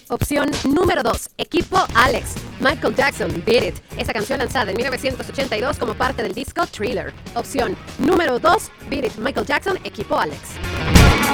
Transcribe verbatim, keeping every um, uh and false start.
Opción número dos, Equipo Alex. Michael Jackson, Beat It. Esa canción lanzada en mil novecientos ochenta y dos como parte del disco Thriller. Opción número dos, Beat It, Michael Jackson, Equipo Alex.